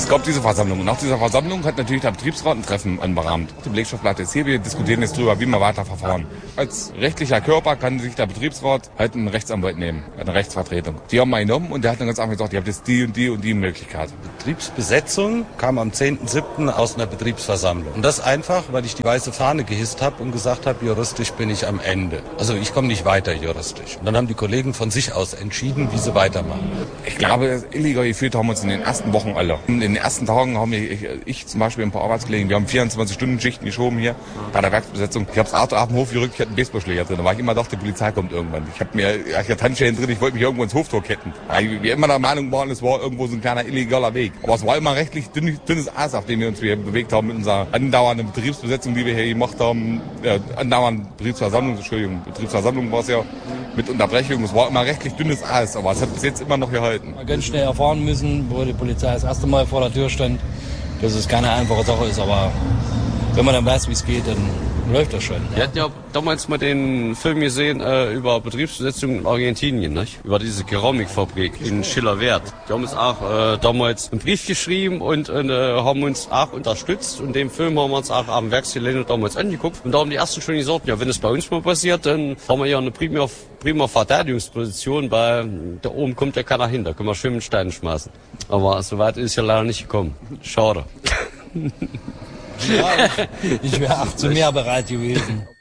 Es gab diese Versammlung. Und nach dieser Versammlung hat natürlich der Betriebsrat ein Treffen anberahmt. Die Belegschaft bleibt jetzt hier, wir diskutieren jetzt drüber, wie wir weiter verfahren. Als rechtlicher Körper kann sich der Betriebsrat halt einen Rechtsanwalt nehmen, eine Rechtsvertretung. Die haben wir genommen und der hat dann ganz einfach gesagt, ihr habt jetzt die und die und die Möglichkeit. Betriebsbesetzung kam am 10.7. aus einer Betriebsversammlung. Und das einfach, weil ich die weiße Fahne gehisst habe und gesagt habe, juristisch bin ich am Ende. Also ich komme nicht weiter juristisch. Und dann haben die Kollegen von sich aus entschieden, wie sie weitermachen. Ich glaube, illegal gefühlt haben wir uns in den ersten Wochen alle. In den ersten Tagen haben ich zum Beispiel ein paar Arbeitskollegen, wir haben 24-Stunden-Schichten geschoben hier bei der Werksbesetzung. Ich habe das Auto auf den Hof gerückt, ich hatte einen Baseballschläger drin, weil ich immer dachte, die Polizei kommt irgendwann. Ich hatte Handschellen drin, ich wollte mich irgendwo ins Hoftor ketten. Weil wir immer der Meinung waren, es war irgendwo so ein kleiner illegaler Weg. Aber es war immer rechtlich dünnes Eis, auf dem wir uns hier bewegt haben mit unserer andauernden Betriebsbesetzung, die wir hier gemacht haben. Andauernd Betriebsversammlung war es ja mit Unterbrechung. Es war immer rechtlich dünnes Eis, aber es hat bis jetzt immer noch gehalten. Man ganz schnell erfahren müssen, wo die Polizei das erste Mal vor der Tür stand, dass es keine einfache Sache ist, aber wenn man dann weiß, wie es geht, dann läuft das schon. Ja. Wir hatten ja damals mal den Film gesehen über Betriebsbesetzung in Argentinien, nicht? Über diese Keramikfabrik in Schillerwerth. Die haben uns auch damals einen Brief geschrieben und haben uns auch unterstützt. Und den Film haben wir uns auch am Werksgelände damals angeguckt. Und da haben die ersten schon gesagt, ja, wenn es bei uns mal passiert, dann haben wir ja eine prima Verteidigungsposition, weil da oben kommt ja keiner hin, da können wir schön mit Steinen schmeißen. Aber so weit ist ja leider nicht gekommen. Schade. Ja, ich wäre auch zu mehr bereit gewesen.